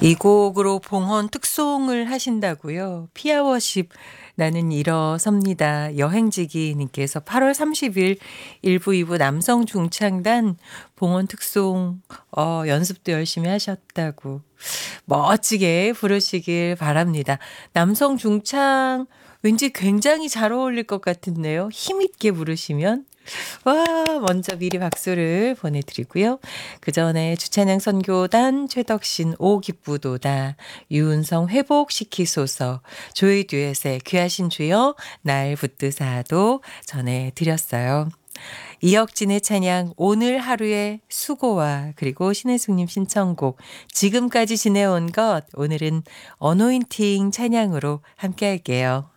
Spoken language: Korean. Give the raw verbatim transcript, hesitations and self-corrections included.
이 곡으로 봉헌 특송을 하신다고요? 피아워십 나는 일어섭니다. 여행지기 님께서 팔월 삼십일 일 부 이 부 남성 중창단 봉헌 특송 어 연습도 열심히 하셨다고 멋지게 부르시길 바랍니다. 남성 중창 왠지 굉장히 잘 어울릴 것 같은데요. 힘있게 부르시면. 와, 먼저 미리 박수를 보내드리고요. 그 전에 주찬양 선교단 최덕신 오 기쁘도다 유은성 회복시키소서 조이 듀엣의 귀하신 주여 날 붙드사도 전해드렸어요. 이혁진의 찬양 오늘 하루의 수고와 그리고 신혜숙님 신청곡 지금까지 지내온 것 오늘은 어노인팅 찬양으로 함께 할게요.